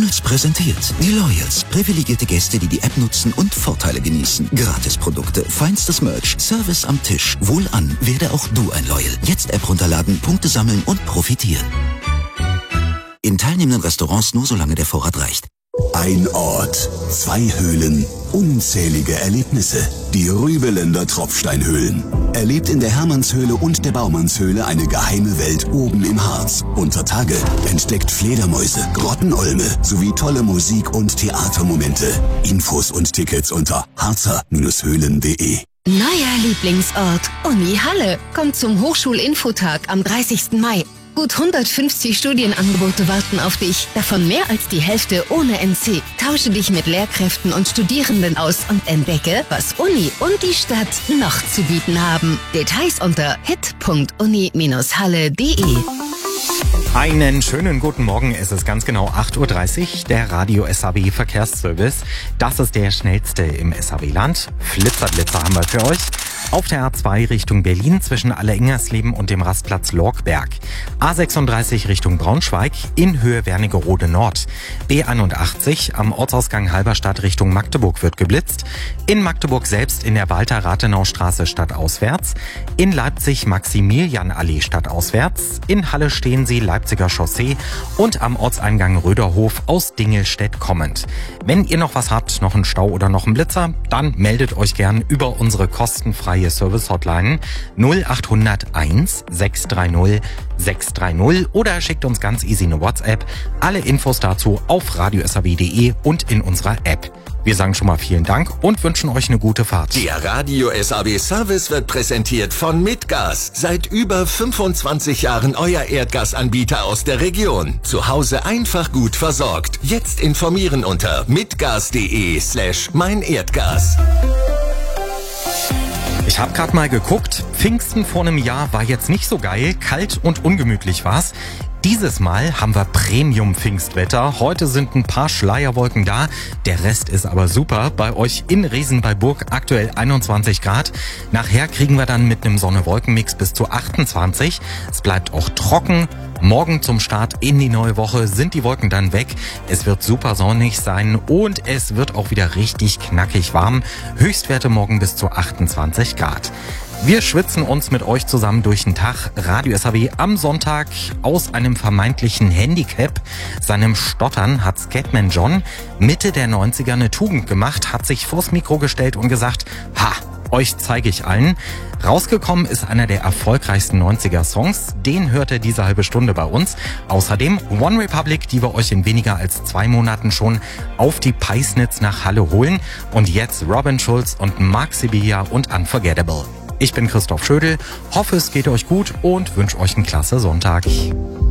McDonald's präsentiert die Loyals. Privilegierte Gäste, die die App nutzen und Vorteile genießen. Gratisprodukte, feinstes Merch, Service am Tisch. Wohlan, werde auch du ein Loyal. Jetzt App runterladen, Punkte sammeln und profitieren. In teilnehmenden Restaurants nur solange der Vorrat reicht. Ein Ort, 2 Höhlen, unzählige Erlebnisse. Die Rübeländer Tropfsteinhöhlen. Erlebt in der Hermannshöhle und der Baumannshöhle eine geheime Welt oben im Harz. Unter Tage entdeckt Fledermäuse, Grottenolme sowie tolle Musik- und Theatermomente. Infos und Tickets unter harzer-höhlen.de. Neuer Lieblingsort, Uni Halle. Kommt zum Hochschulinfotag am 30. Mai. Gut 150 Studienangebote warten auf dich, davon mehr als die Hälfte ohne NC. Tausche dich mit Lehrkräften und Studierenden aus und entdecke, was Uni und die Stadt noch zu bieten haben. Details unter hit.uni-halle.de. Einen schönen guten Morgen, es ist ganz genau 8.30 Uhr, der Radio SAW Verkehrsservice. Das ist der schnellste im SAW-Land. Flitzerblitzer haben wir für euch. Auf der A2 Richtung Berlin zwischen Alleringersleben und dem Rastplatz Lorgberg. A36 Richtung Braunschweig in Höhe Wernigerode Nord. B81 am Ortsausgang Halberstadt Richtung Magdeburg wird geblitzt. In Magdeburg selbst in der Walter-Rathenau-Straße stadtauswärts. In Leipzig Maximilianallee stadtauswärts. In Halle stehen Sie Leipziger Chaussee und am Ortseingang Röderhof aus Dingelstedt kommend. Wenn ihr noch was habt, noch einen Stau oder noch einen Blitzer, dann meldet euch gern über unsere kostenfreie Service-Hotline 0801 630 630 oder schickt uns ganz easy eine WhatsApp. Alle Infos dazu auf radiosaw.de und in unserer App. Wir sagen schon mal vielen Dank und wünschen euch eine gute Fahrt. Der Radio SAW Service wird präsentiert von Mitgas. Seit über 25 Jahren euer Erdgasanbieter aus der Region. Zu Hause einfach gut versorgt. Jetzt informieren unter mitgas.de/meinerdgas. Ich habe gerade mal geguckt, Pfingsten vor einem Jahr war jetzt nicht so geil, kalt und ungemütlich war's. Dieses Mal haben wir Premium-Pfingstwetter. Heute sind ein paar Schleierwolken da, der Rest ist aber super. Bei euch in Riesen bei Burg aktuell 21 Grad. Nachher kriegen wir dann mit einem Sonne-Wolken-Mix bis zu 28. Es bleibt auch trocken. Morgen zum Start in die neue Woche sind die Wolken dann weg. Es wird super sonnig sein und es wird auch wieder richtig knackig warm. Höchstwerte morgen bis zu 28 Grad. Wir schwitzen uns mit euch zusammen durch den Tag. Radio SAW am Sonntag aus einem vermeintlichen Handicap, seinem Stottern, hat Scatman John Mitte der 90er eine Tugend gemacht, hat sich vors Mikro gestellt und gesagt, ha, euch zeige ich allen. Rausgekommen ist einer der erfolgreichsten 90er-Songs. Den hört ihr diese halbe Stunde bei uns. Außerdem One Republic, die wir euch in weniger als 2 Monaten schon auf die Peisnitz nach Halle holen. Und jetzt Robin Schulz und Mark Sibilia und Unforgettable. Ich bin Christoph Schödel, hoffe es geht euch gut und wünsche euch einen klasse Sonntag.